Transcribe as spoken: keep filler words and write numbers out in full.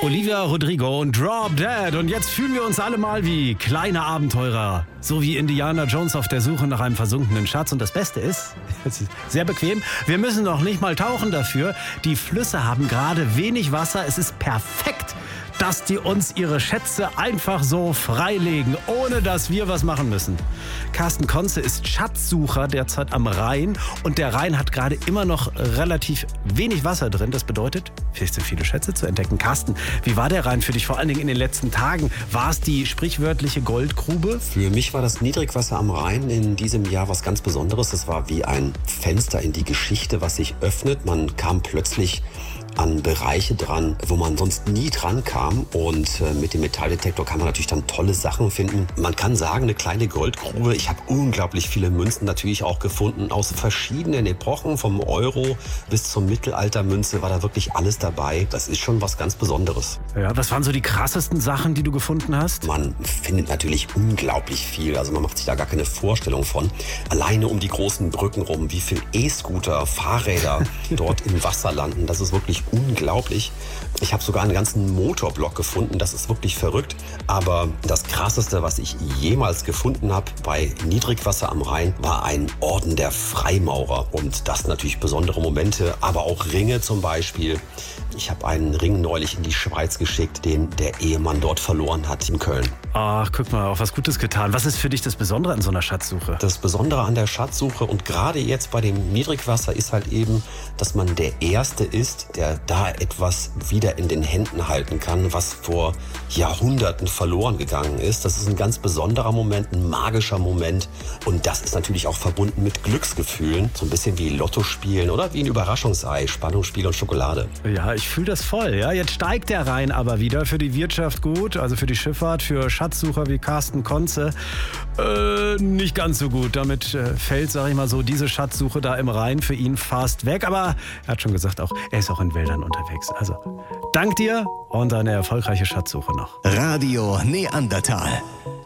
Olivia Rodrigo und Drop Dead. Und jetzt fühlen wir uns alle mal wie kleine Abenteurer. So wie Indiana Jones auf der Suche nach einem versunkenen Schatz. Und das Beste ist, es ist sehr bequem, wir müssen noch nicht mal tauchen dafür. Die Flüsse haben gerade wenig Wasser. Es ist perfekt, dass die uns ihre Schätze einfach so freilegen, ohne dass wir was machen müssen. Carsten Konze ist Schatzsucher derzeit am Rhein und der Rhein hat gerade immer noch relativ wenig Wasser drin. Das bedeutet, viel zu viele Schätze zu entdecken. Carsten, wie war der Rhein für dich, vor allen Dingen in den letzten Tagen? War es die sprichwörtliche Goldgrube? Für mich war das Niedrigwasser am Rhein in diesem Jahr was ganz Besonderes. Es war wie ein Fenster in die Geschichte, was sich öffnet. Man kam plötzlich an Bereiche dran, wo man sonst nie dran kam. Und äh, mit dem Metalldetektor kann man natürlich dann tolle Sachen finden. Man kann sagen, eine kleine Goldgrube. Ich habe unglaublich viele Münzen natürlich auch gefunden aus verschiedenen Epochen. Vom Euro bis zur Mittelaltermünze war da wirklich alles dabei. Das ist schon was ganz Besonderes. Ja, was waren so die krassesten Sachen, die du gefunden hast? Man findet natürlich unglaublich viel. Also man macht sich da gar keine Vorstellung von. Alleine um die großen Brücken rum, wie viel E-Scooter, Fahrräder dort im Wasser landen. Das ist wirklich unglaublich. Ich habe sogar einen ganzen Motorblock gefunden. Das ist wirklich verrückt. Aber das Krasseste, was ich jemals gefunden habe bei Niedrigwasser am Rhein, war ein Orden der Freimaurer. Und das natürlich besondere Momente, aber auch Ringe zum Beispiel. Ich habe einen Ring neulich in die Schweiz geschickt, den der Ehemann dort verloren hat in Köln. Ach, guck mal, auch was Gutes getan. Was ist für dich das Besondere an so einer Schatzsuche? Das Besondere an der Schatzsuche und gerade jetzt bei dem Niedrigwasser ist halt eben, dass man der Erste ist, der da etwas wieder in den Händen halten kann, was vor Jahrhunderten verloren gegangen ist. Das ist ein ganz besonderer Moment, ein magischer Moment und das ist natürlich auch verbunden mit Glücksgefühlen. So ein bisschen wie Lotto spielen oder wie ein Überraschungsei, Spannungsspiel und Schokolade. Ja, ich fühle das voll. Ja, jetzt steigt der Rhein aber wieder. Für die Wirtschaft gut, also für die Schifffahrt, für Schatzsucher wie Carsten Konze äh, nicht ganz so gut. Damit äh, fällt, sag ich mal so, diese Schatzsuche da im Rhein für ihn fast weg. Aber er hat schon gesagt, auch er ist auch in Wäldern unterwegs. Also, dank dir und eine erfolgreiche Schatzsuche noch. Radio Neandertal.